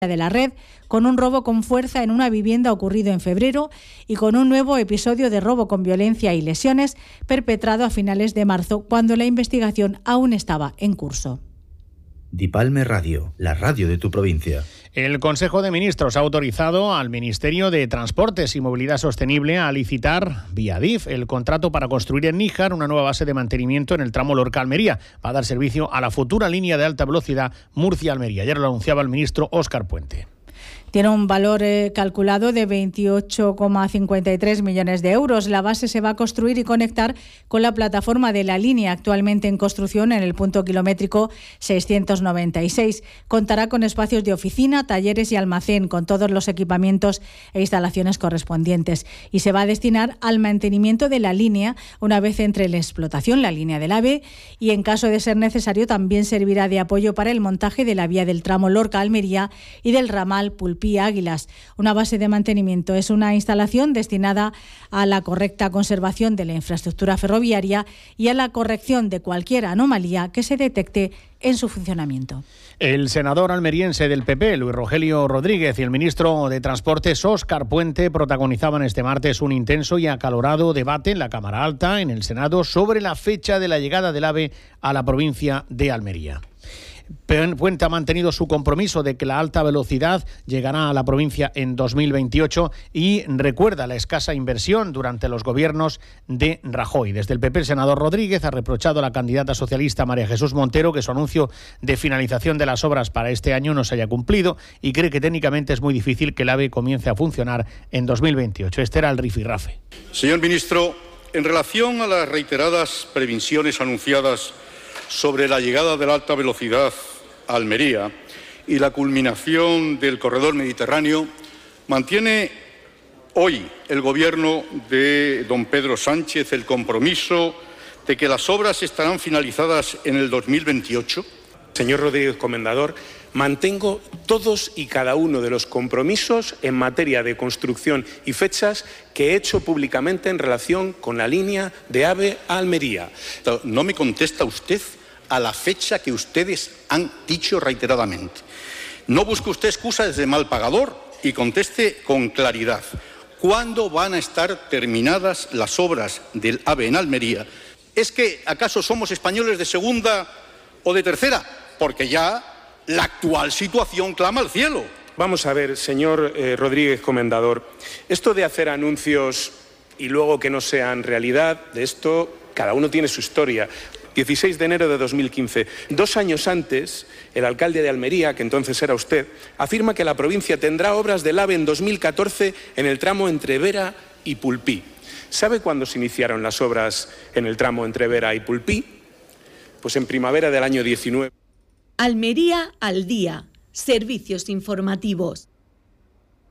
de la red, con un robo con fuerza en una vivienda ocurrido en febrero y con un nuevo episodio de robo con violencia y lesiones perpetrado a finales de marzo, cuando la investigación aún estaba en curso. Dipalme Radio, la radio de tu provincia. El Consejo de Ministros ha autorizado al Ministerio de Transportes y Movilidad Sostenible a licitar vía DIF el contrato para construir en Níjar una nueva base de mantenimiento en el tramo Lorca-Almería. Va a dar servicio a la futura línea de alta velocidad Murcia-Almería. Ayer lo anunciaba el ministro Óscar Puente. Tiene un valor calculado de 28,53 millones de euros. La base se va a construir y conectar con la plataforma de la línea actualmente en construcción en el punto kilométrico 696. Contará con espacios de oficina, talleres y almacén con todos los equipamientos e instalaciones correspondientes y se va a destinar al mantenimiento de la línea una vez entre en explotación la línea del AVE y en caso de ser necesario también servirá de apoyo para el montaje de la vía del tramo Lorca-Almería y del ramal Pulpí-Águilas. Una base de mantenimiento es una instalación destinada a la correcta conservación de la infraestructura ferroviaria y a la corrección de cualquier anomalía que se detecte en su funcionamiento. El senador almeriense del PP, Luis Rogelio Rodríguez, y el ministro de Transportes, Óscar Puente, protagonizaban este martes un intenso y acalorado debate en la Cámara Alta, en el Senado, sobre la fecha de la llegada del AVE a la provincia de Almería. Puente ha mantenido su compromiso de que la alta velocidad llegará a la provincia en 2028 y recuerda la escasa inversión durante los gobiernos de Rajoy. Desde el PP, el senador Rodríguez ha reprochado a la candidata socialista María Jesús Montero que su anuncio de finalización de las obras para este año no se haya cumplido y cree que técnicamente es muy difícil que el AVE comience a funcionar en 2028. Este era el rifirrafe. Señor ministro, en relación a las reiteradas previsiones anunciadas sobre la llegada de la alta velocidad a Almería y la culminación del corredor mediterráneo, ¿mantiene hoy el Gobierno de don Pedro Sánchez el compromiso de que las obras estarán finalizadas en el 2028? Señor Rodríguez Comendador, mantengo todos y cada uno de los compromisos en materia de construcción y fechas que he hecho públicamente en relación con la línea de AVE a Almería. No me contesta usted a la fecha que ustedes han dicho reiteradamente. No busque usted excusas de mal pagador y conteste con claridad. ¿Cuándo van a estar terminadas las obras del AVE en Almería? ¿Es que acaso somos españoles de segunda o de tercera? Porque ya la actual situación clama al cielo. Vamos a ver, señor Rodríguez Comendador, esto de hacer anuncios y luego que no sean realidad, de esto cada uno tiene su historia. 16 de enero de 2015. 2 años antes, el alcalde de Almería, que entonces era usted, afirma que la provincia tendrá obras del AVE en 2014 en el tramo entre Vera y Pulpí. ¿Sabe cuándo se iniciaron las obras en el tramo entre Vera y Pulpí? Pues en primavera del año 19. Almería al día. Servicios informativos.